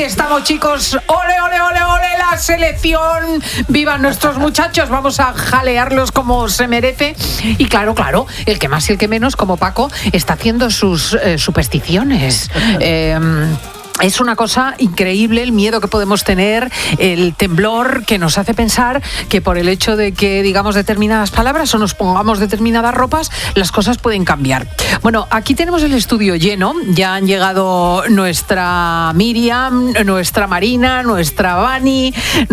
estamos, chicos. ¡Ole, ole, ole, ole! ¡La selección! ¡Vivan nuestros muchachos! Vamos a jalearlos como se merece. Y claro, el que más y el que menos, como Paco, está haciendo sus supersticiones. Es una cosa increíble el miedo que podemos tener, el temblor que nos hace pensar que por el hecho de que digamos determinadas palabras o nos pongamos determinadas ropas, las cosas pueden cambiar. Bueno, aquí tenemos el estudio lleno, ya han llegado nuestra Miriam, nuestra Marina, nuestra Vani,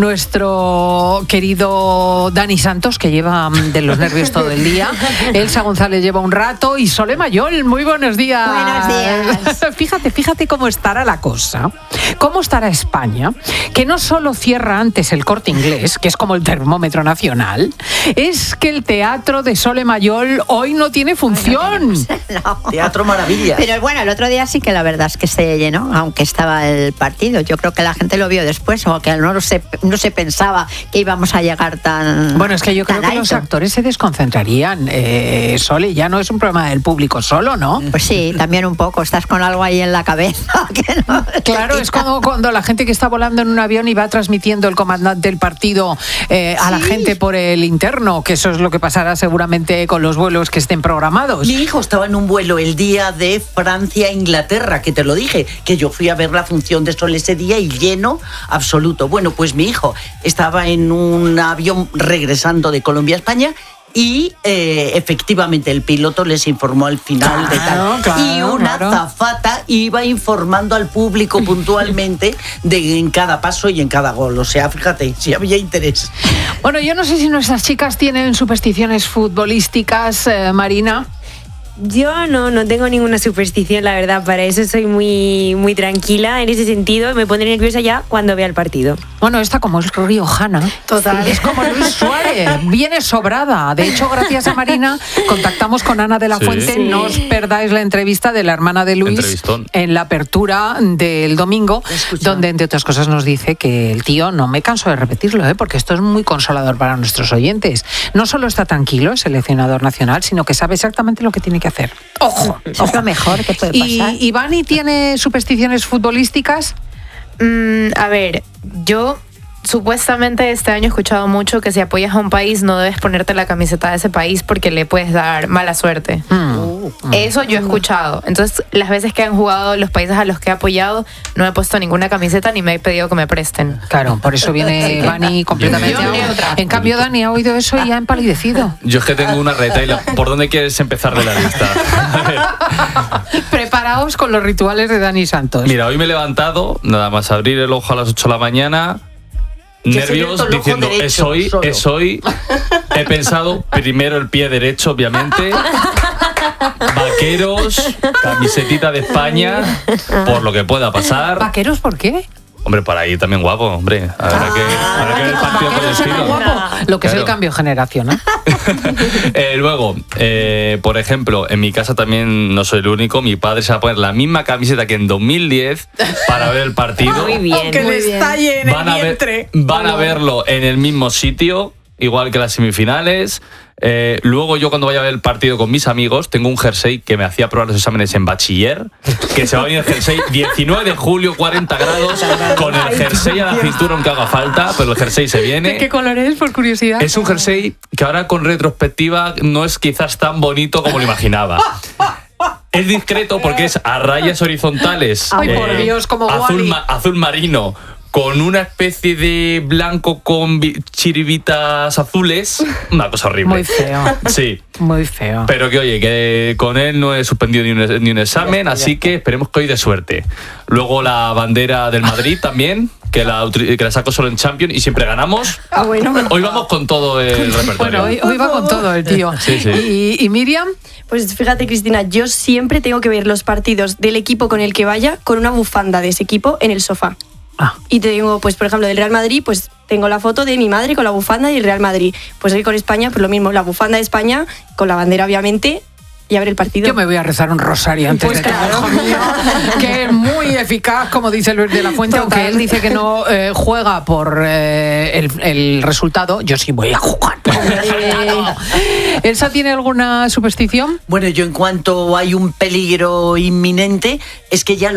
nuestro querido Dani Santos, que lleva de los nervios todo el día, Elsa González lleva un rato y Sole Mayol, muy buenos días. Buenos días. Fíjate cómo estará la cosa. ¿Cómo estará España? Que no solo cierra antes el Corte Inglés, que es como el termómetro nacional, es que el teatro de Sole Mayol hoy no tiene función. No. Teatro Maravilla. Pero bueno, el otro día sí que la verdad es que se llenó, aunque estaba el partido. Yo creo que la gente lo vio después, o que no se pensaba que íbamos a llegar tan. Bueno, es que yo creo que alto. los actores se desconcentrarían. Sole, ya no es un problema del público solo, ¿no? Pues sí, también un poco. Estás con algo ahí en la cabeza que no. Claro, es como cuando la gente que está volando en un avión y va transmitiendo el comandante del partido a la gente por el interno, que eso es lo que pasará seguramente con los vuelos que estén programados. Mi hijo estaba en un vuelo el día de Francia-Inglaterra, que te lo dije, que yo fui a ver la función de Sol ese día y lleno absoluto. Bueno, pues mi hijo estaba en un avión regresando de Colombia a España y efectivamente el piloto les informó al final de tal. Y una azafata iba informando al público puntualmente en cada paso y en cada gol. O sea, fíjate, si había interés. Bueno, yo no sé si nuestras chicas tienen supersticiones futbolísticas, Marina. Yo no tengo ninguna superstición, la verdad. Para eso soy muy tranquila en ese sentido. Me pondré nerviosa ya cuando vea el partido. Bueno, esta como es riojana. Total. Es como Luis Suárez, viene sobrada. De hecho, gracias a Marina, contactamos con Ana de la Fuente. Sí. No os perdáis la entrevista de la hermana de Luis Entrevistón. en la apertura del domingo, donde, entre otras cosas, nos dice que el tío, no me canso de repetirlo, porque esto es muy consolador para nuestros oyentes. No solo está tranquilo, el seleccionador nacional, sino que sabe exactamente lo que tiene que hacer. ¡Ojo! Eso es lo mejor que puede pasar. ¿Y Vani tiene supersticiones futbolísticas? A ver, yo supuestamente este año he escuchado mucho que si apoyas a un país no debes ponerte la camiseta de ese país porque le puedes dar mala suerte. Eso yo he escuchado. Entonces, las veces que han jugado los países a los que he apoyado, no he puesto ninguna camiseta ni me he pedido que me presten. Claro, por eso viene Vani completamente. En cambio, Dani ha oído eso y ha empalidecido. Yo es que tengo una retaila. ¿Por dónde quieres empezar de la lista? Preparaos con los rituales de Dani Santos. Mira, hoy me he levantado, nada más abrir el ojo a las 8 de la mañana, nervios, diciendo, es hoy. He pensado primero el pie derecho, obviamente. Vaqueros, camisetita de España, por lo que pueda pasar. ¿Vaqueros por qué? Hombre, para ir también guapo, hombre. Habrá que ver el partido por el estilo. Lo que es Claro. el cambio generacional. Luego, por ejemplo, en mi casa también no soy el único. Mi padre se va a poner la misma camiseta que en 2010 para ver el partido. Muy bien, Aunque muy le bien. estalle en el vientre. Van a verlo en el mismo sitio, igual que las semifinales. Luego yo cuando vaya a ver el partido con mis amigos tengo un jersey que me hacía probar los exámenes en bachiller, que se va a venir el jersey 19 de julio, 40 grados, con el jersey a la cintura aunque haga falta, pero el jersey se viene. ¿De qué color es, por curiosidad? Es un jersey que ahora con retrospectiva no es quizás tan bonito como lo imaginaba. Es discreto porque es a rayas horizontales. Ay, por Dios, como Wally. Azul marino, con una especie de blanco con chiribitas azules. Una cosa horrible. Muy feo. Sí. Muy feo. Pero que oye, que con él no he suspendido ni un examen, así que esperemos que hoy de suerte. Luego la bandera del Madrid también, que la saco solo en Champions y siempre ganamos. Hoy vamos con todo el repertorio. Bueno, hoy va con todo el tío. Sí. ¿Y Miriam? Pues fíjate, Cristina, yo siempre tengo que ver los partidos del equipo con el que vaya con una bufanda de ese equipo en el sofá. Y te digo, pues por ejemplo, del Real Madrid, pues tengo la foto de mi madre con la bufanda y el Real Madrid. Pues hoy con España, pues lo mismo, la bufanda de España, con la bandera obviamente, y a ver el partido. Yo me voy a rezar un rosario antes Pues de todo, hijo mío, que es muy eficaz, como dice Luis de la Fuente, Total. aunque él dice que no juega por el resultado, yo sí voy a jugar por el resultado. ¿Elsa tiene alguna superstición? Bueno, yo en cuanto hay un peligro inminente, es que ya